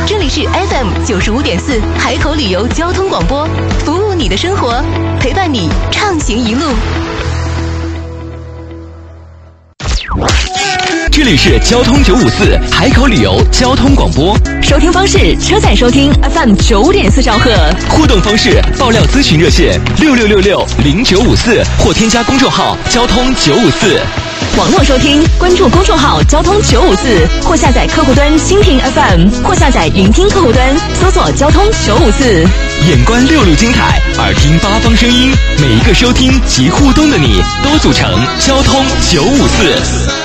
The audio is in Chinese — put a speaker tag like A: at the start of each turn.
A: 这里是 FM95.4海口旅游交通广播，服务你的生活，陪伴你畅行一路。
B: 这里是交通954海口旅游交通广播，
A: 收听方式：车载收听 FM95.4兆赫，
B: 互动方式：爆料咨询热线66660954或添加公众号交通954。
A: 网络收听，关注公众号交通954，或下载客户端蜻蜓 FM， 或下载云听客户端，搜索交通954。
B: 眼观六路精彩，耳听八方声音，每一个收听及互动的你，都组成交通954。